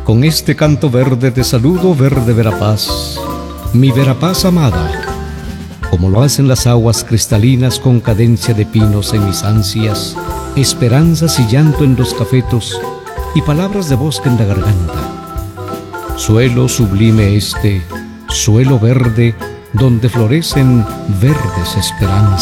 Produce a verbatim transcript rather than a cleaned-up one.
Con este canto verde te saludo, verde Verapaz, mi Verapaz amada, como lo hacen las aguas cristalinas con cadencia de pinos en mis ansias, esperanzas y llanto en los cafetos y palabras de bosque en la garganta. Suelo sublime este, suelo verde, donde florecen verdes esperanzas.